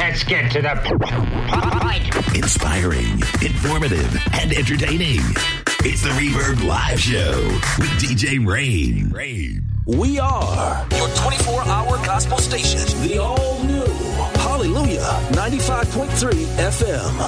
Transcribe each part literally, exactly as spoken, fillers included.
let's get to the point. Inspiring, informative, and entertaining. It's the Reverb Live Show with D J Rain. Rain. We are your twenty-four hour gospel station. The all-new Hallelujah ninety-five point three F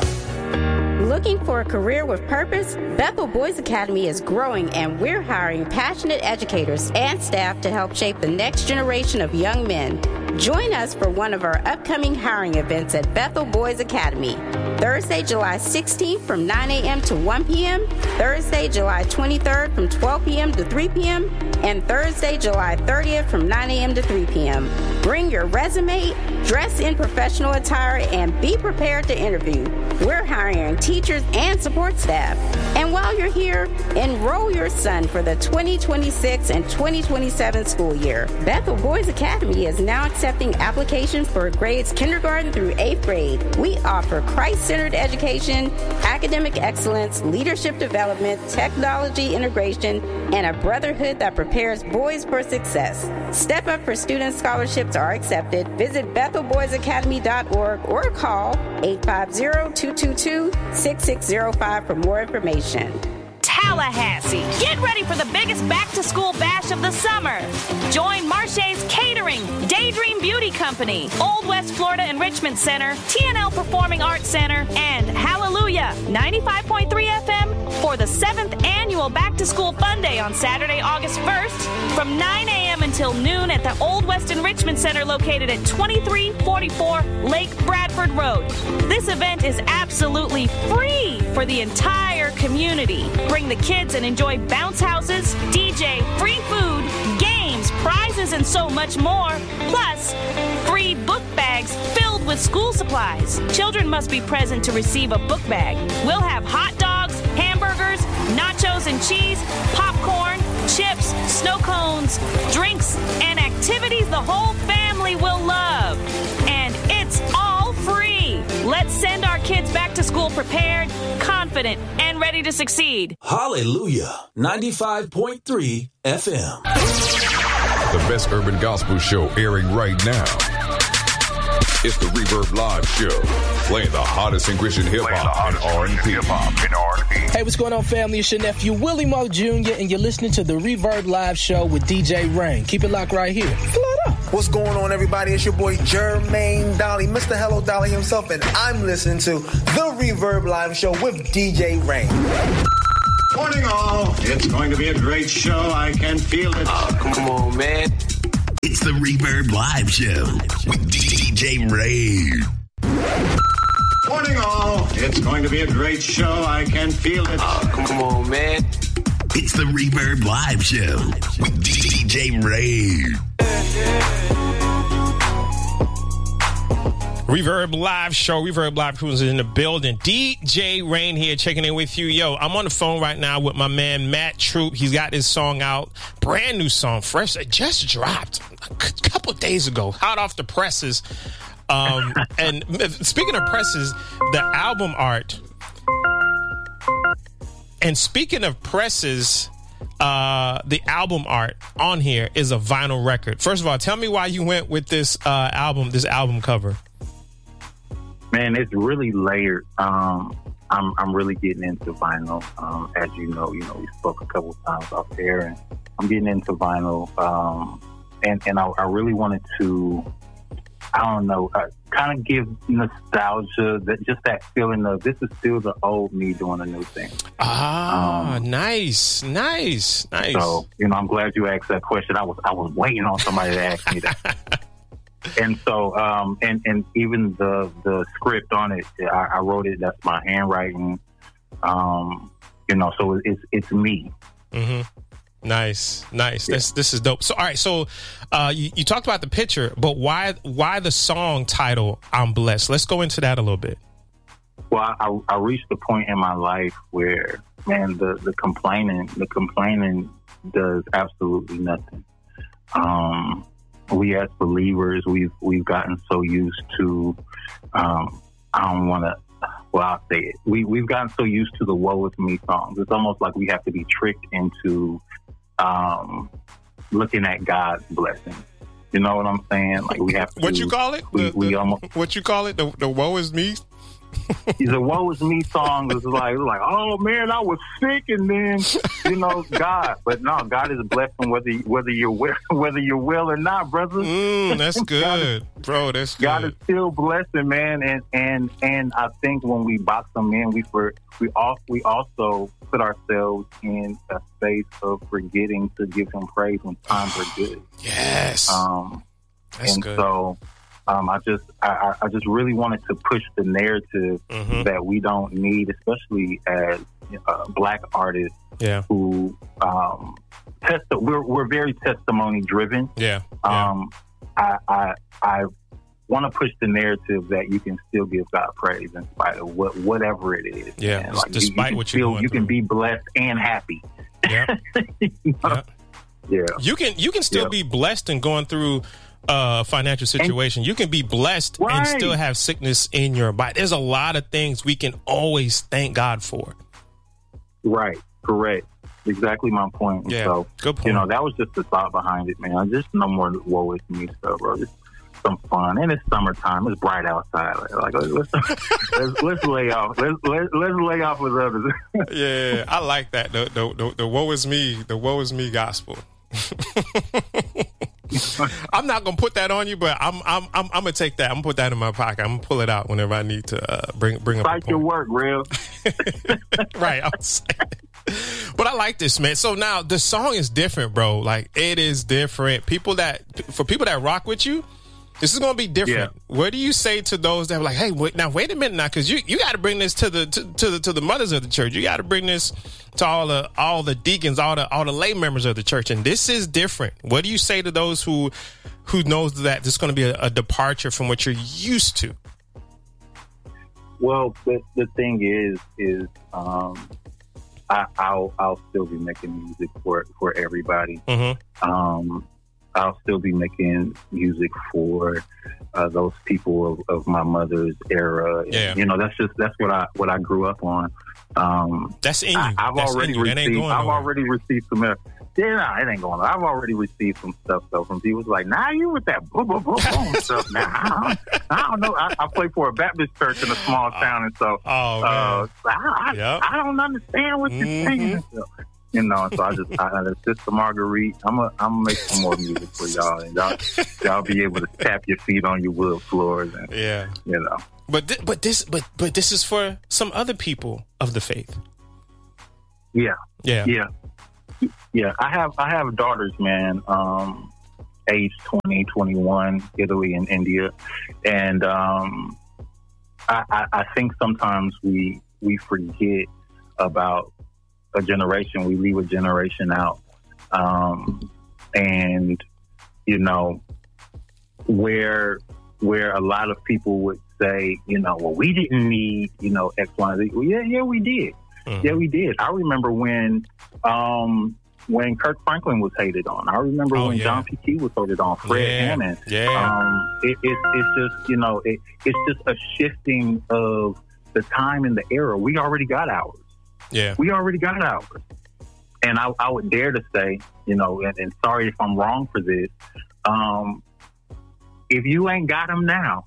M. Looking for a career with purpose? Bethel Boys Academy is growing, and we're hiring passionate educators and staff to help shape the next generation of young men. Join us for one of our upcoming hiring events at Bethel Boys Academy. Thursday, July sixteenth from nine a.m. to one p.m., Thursday, July twenty-third from twelve p.m. to three p.m., and Thursday, July thirtieth from nine a.m. to three p.m. Bring your resume, dress in professional attire, and be prepared to interview. We're hiring teachers and support staff. And while you're here, enroll your son for the twenty twenty-six and twenty twenty-seven school year. Bethel Boys Academy is now accepting applications for grades kindergarten through eighth grade. We offer Christ-centered education, academic excellence, leadership development, technology integration, and a brotherhood that prepares boys for success. Step Up for Student Scholarships are accepted. Visit Bethel Boys Academy dot org or call eight five zero, two two two, six six zero five for more information. Tallahassee, get ready for the biggest back-to-school bash of the summer. Join Marche's Catering, Daydream Beauty Company, Old West Florida Enrichment Center, T N L Performing Arts Center, and Hallelujah ninety-five point three F M for the seventh annual Back-to-School Fun Day on Saturday, August first from nine a.m. until noon at the Old West Enrichment Center located at twenty-three forty-four Lake Bradford Road. This event is absolutely free for the entire community. Bring the kids and enjoy bounce houses, D J, free food, games, prizes, and so much more. Plus, free book bags filled with school supplies. Children must be present to receive a book bag. We'll have hot dogs, hamburgers, nachos and cheese, popcorn, chips, snow cones, drinks, and activities the whole family will love. And it's all free. Let's send our kids back to school prepared, confident, and ready to succeed. Hallelujah ninety-five point three F M. The best urban gospel show airing right now. It's the Reverb Live Show, playing the hottest in Christian hip-hop and R and B. Hey, what's going on, family? It's your nephew, Willie Moe Junior, and you're listening to the Reverb Live Show with D J Rain. Keep it locked right here. Flat up. What's going on, everybody? It's your boy, Jermaine Dolly, Mister Hello Dolly himself, and I'm listening to the Reverb Live Show with D J Rain. Morning, all. It's going to be a great show. I can feel it. Oh, come on, man. It's the Reverb Live Show with D J Rain. Morning, all. It's going to be a great show. I can feel it. Oh, come on, man. It's the Reverb Live Show with D J Rain. Reverb Live Show, Reverb Live Cruise is in the building. D J Rain here checking in with you. Yo, I'm on the phone right now with my man, Matt Troop. He's got his song out. Brand new song, fresh. It just dropped a couple days ago, hot off the presses. Um, and speaking of presses, the album art. And speaking of presses, uh, the album art on here is a vinyl record. First of all, tell me why you went with this uh, album, this album cover. Man, it's really layered. Um, I'm I'm really getting into vinyl. Um, as you know, you know we spoke a couple times off there, and I'm getting into vinyl. Um, and and I, I really wanted to, I don't know, uh, kind of give nostalgia, that just that feeling of this is still the old me doing a new thing. Ah, um, nice, nice, nice. So you know, I'm glad you asked that question. I was I was waiting on somebody to ask me that. And so, um, and, and even the, the script on it, I, I wrote it. That's my handwriting. Um, you know, so it's, it's me. Mm-hmm. Nice. Nice. Yeah. This, this is dope. So, all right. So, uh, you, you talked about the picture, but why, why the song title, I'm Blessed? Let's go into that a little bit. Well, I, I reached the point in my life where, man, the, the complaining, the complaining does absolutely nothing. Um, We as believers, we've we've gotten so used to, um, I don't want to, well, I'll say it. We, we've gotten so used to the woe is me songs. It's almost like we have to be tricked into um, looking at God's blessings. You know what I'm saying? Like we have to. What you call it? We, the, we the, almost, what you call it? The, the woe is me? the woe is me song is like, like, oh man, I was sick, and then you know God, but no, God is blessing whether whether you're well, whether you're well or not, brother. Mm, that's good, is, bro. That's good. God is still blessing, man, and and and I think when we box them in, we for we also we also put ourselves in a space of forgetting to give Him praise when times are good. Yes, um, that's and good. so. Um, I just, I, I just really wanted to push the narrative mm-hmm. that we don't need, especially as uh, Black artists yeah. who um, test. We're we're very testimony driven. Yeah. Um, yeah. I I, I want to push the narrative that you can still give God praise in spite of what whatever it is. Yeah. And like, despite you, you what you're feel, going you through. can be blessed and happy. Yeah. you know? yeah. Yeah. You can you can still yeah. be blessed and going through uh financial situation. And, you can be blessed right. and still have sickness in your body. There's a lot of things we can always thank God for. Right. Correct. Exactly my point. Yeah. So, good point. You know, that was just the thought behind it, man. Just no more woe is me stuff, bro. Just some fun. And it's summertime. It's bright outside. Like, let's, let's, let's lay off. Let's, let's, let's lay off with others. Yeah, I like that. The, the, the, the woe is me, the woe is me gospel. I'm not gonna put that on you, but I'm I'm I'm, I'm gonna take that. I'm gonna put that in my pocket. I'm gonna pull it out whenever I need to uh, bring bring up. Fight your work, real. Right. I'm saying. But I like this, man. So now the song is different, bro. Like it is different. People that for people that rock with you, this is gonna be different. Yeah. What do you say to those that are like, hey, wait, now wait a minute now, because you, you got to bring this to the to, to the to the mothers of the church. You got to bring this to all the all the deacons, all the all the lay members of the church, and this is different. What do you say to those who who knows that this is going to be a, a departure from what you're used to? Well, the the thing is, is um, I, I'll I'll still be making music for for everybody. Mm-hmm. Um, I'll still be making music for uh, those people of, of my mother's era. Yeah. You know, that's just that's what I what I grew up on. Um, that's in you. I, I've that's already in you. That received. ain't going I've nowhere. already received some. Uh, yeah, nah, it ain't going on. I've already received some stuff though from people like, "Nah, you with that boom, boom, boom, boom stuff." Now, nah, I, don't, I don't know. I, I play for a Baptist church in a small town, and so oh, uh, I, yep. I, I don't understand what you're mm-hmm. saying. So, you know, so I just, I, Sister Marguerite, I'm gonna, I'm gonna make some more music for y'all, and y'all, y'all be able to tap your feet on your wood floors, and yeah, you know. But th- but this, but but this is for some other people of the faith. Yeah, yeah, yeah, yeah. I have, I have daughters, man. Um, age twenty, twenty-one, Italy and India, and um, I, I, I think sometimes we we forget about a generation. We leave a generation out. Um, and, you know, where where a lot of people would say, you know, well, we didn't need, you know, X, Y, Z. Well, yeah, yeah, we did. Mm-hmm. Yeah, we did. I remember when um, when Kirk Franklin was hated on. I remember oh, when yeah. John P. Key was hated on. Fred yeah. Hammond. Yeah. Um, it, it, it's just, you know, it, it's just a shifting of the time and the era. We already got ours. Yeah, we already got ours. And I, I would dare to say, you know, and, and sorry if I'm wrong for this, um, if you ain't got them now,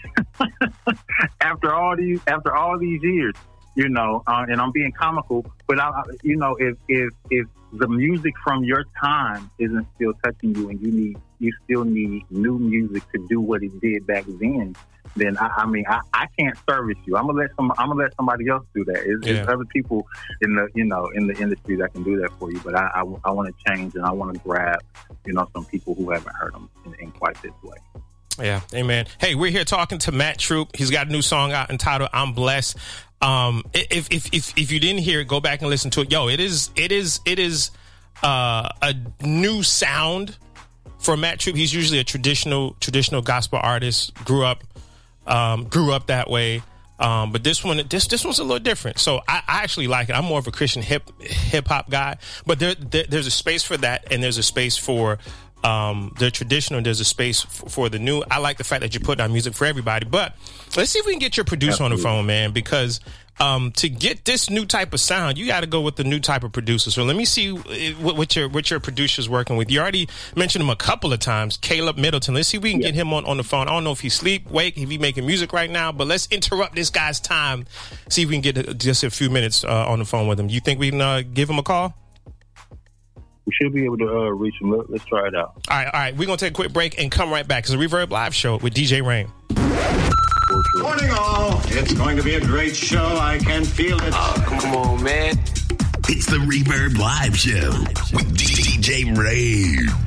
after all these after all these years, you know, uh, and I'm being comical, but I, you know, if if if the music from your time isn't still touching you, and you need you still need new music to do what it did back then, then I, I mean I, I can't service you. I'm gonna let some I'm gonna let somebody else do that. It's, yeah. There's other people in the you know in the industry that can do that for you. But I I, I want to change, and I want to grab you know some people who haven't heard them in, in quite this way. Yeah, amen. Hey, we're here talking to Matt Troup. He's got a new song out entitled "I'm Blessed." Um, if if if if you didn't hear it, go back and listen to it. Yo, it is it is it is uh, a new sound for Matt Troup. He's usually a traditional traditional gospel artist. Grew up um, grew up that way. Um, but this one, this this one's a little different. So I, I actually like it. I'm more of a Christian hip hip hop guy, but there, there there's a space for that, and there's a space for Um, the traditional, there's a space for, for the new. I like the fact that you put out music for everybody. But let's see if we can get your producer Absolutely. on the phone, man, because um, to get this new type of sound, you got to go with the new type of producer. So let me see what, what your what your producer's working with. You already mentioned him a couple of times, Caleb Middleton. Let's see if we can yeah. get him on, on the phone. I don't know if he's sleep, wake, if he's making music right now, but let's interrupt this guy's time. See if we can get just a few minutes uh, on the phone with him. You think we can uh, give him a call? We should be able to uh, reach him. Let's try it out. All right, all right. We're going to take a quick break and come right back. It's a Reverb Live show with D J Rain. Morning, all. It's going to be a great show. I can feel it. Oh, come on, man. It's the Reverb Live show with D J Rain.